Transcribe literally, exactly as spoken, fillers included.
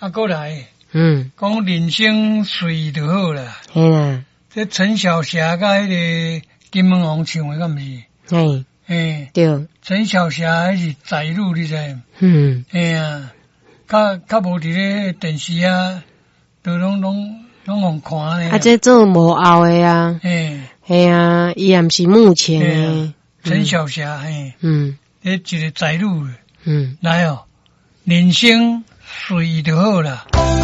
啊，过来， 嗯， 讲人生随就好啦。 嘿啦， 这陈小霞甲迄个金门王唱的，敢毋是？ 嘿， 嘿， 对， 陈小霞迄是仔女，你知？ 嗯， 嘿啊，较较无伫咧电视啊，都拢拢拢互看咧。 啊，这做无后的啊， 嘿， 嘿啊，伊也毋是目前的， 陈小霞，嘿， 嗯， 迄一个仔女， 嗯， 来哦，人生随就好啦。